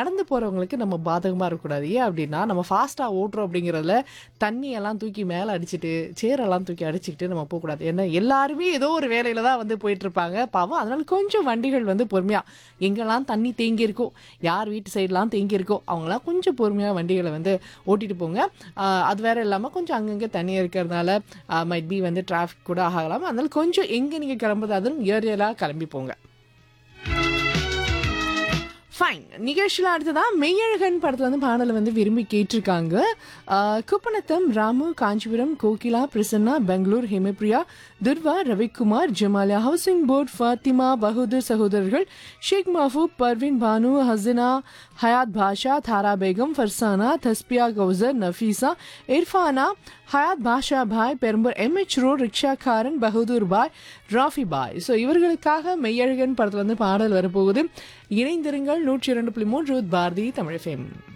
நடந்து போகிறவங்களுக்கு நம்ம பாதகமாக இருக்கக்கூடாது. ஏன் அப்படின்னா நம்ம ஃபாஸ்ட்டாக ஓட்டுறோம் அப்படிங்கிறதுல தண்ணியெல்லாம் தூக்கி மேலே அடிச்சுட்டு சேரெல்லாம் தூக்கி அடிச்சுக்கிட்டு நம்ம போகக்கூடாது. ஏன்னா எல்லாருமே ஏதோ ஒரு வேலையில் தான் வந்து போயிட்டுருப்பாங்க பாவம். அதனால் கொஞ்சம் வண்டிகள் வந்து பொறுமையாக எங்கெல்லாம் தண்ணி தேங்கியிருக்கோ, யார் வீட்டு சைட்லாம் தேங்கியிருக்கோ அவங்களாம் கொஞ்சம் பொறுமையாக வண்டிகளை வந்து ஓட்டிகிட்டு போங்க. அது வேற இல்லாமல் கொஞ்சம் அங்கங்கே தண்ணி இருக்கிறதுனால மைட் பி வந்து டிராஃபிக் கூட ஆகலாம். அதனால் கொஞ்சம் எங்கே நீங்கள் கிளம்புறது அதுவும் ஏரியாலாக கிளம்பி போங்க. ஃபைன். நிகழ்ச்சியில் அடுத்ததான் மெய்யழகன் படத்தில் வந்து பாடலை வந்து விரும்பி கேட்டிருக்காங்க. குப்பநத்தம், ராமு, காஞ்சிபுரம், கோகிலா, பிரசன்னா, பெங்களூர், ஹேமபிரியா, துர்வா, ரவிக்குமார், ஜமாலியா, ஹவுசிங் போர்ட், ஃபாத்திமா, பகதூர் சகோதரர்கள், ஷேக் மஹபூப், பர்வீன் பானு, ஹசினா, ஹயாத் பாஷா, தாரா பேகம், ஃபர்சானா, தஸ்பியா கௌசர், நஃபீஸா, இர்ஃபானா, ஹயாத் பாஷா பாய், பெரும்பூர் எம்ஹெச் ரோட், ரிக்ஷாக்காரன், பகதூர் பாய், ராஃபி பாய். ஸோ இவர்களுக்காக மெய்யழகன் படத்தில் வந்து பாடல் வரப்போகுது. இணைந்திருங்கள் 102.3 பாரதி தமிழ் FM.